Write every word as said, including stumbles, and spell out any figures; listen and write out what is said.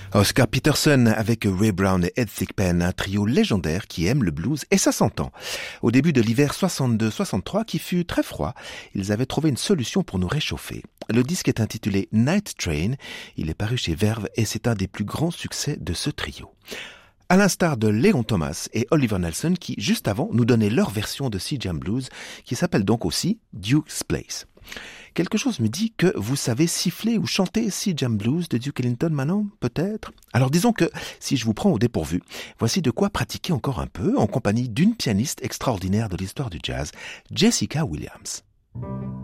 Oscar Peterson avec Ray Brown et Ed Thigpen, un trio légendaire qui aime le blues et ça s'entend. Au début de l'hiver soixante-deux soixante-trois qui fut très froid, ils avaient trouvé une solution pour nous réchauffer. Le disque est intitulé Night Train, il est paru chez Verve et c'est un des plus grands succès de ce trio. À l'instar de Léon Thomas et Oliver Nelson qui, juste avant, nous donnaient leur version de Sea Jam Blues qui s'appelle donc aussi Duke's Place. Quelque chose me dit que vous savez siffler ou chanter Sea Jam Blues de Duke Ellington maintenant, peut-être? Alors disons que, si je vous prends au dépourvu, voici de quoi pratiquer encore un peu en compagnie d'une pianiste extraordinaire de l'histoire du jazz, Jessica Williams.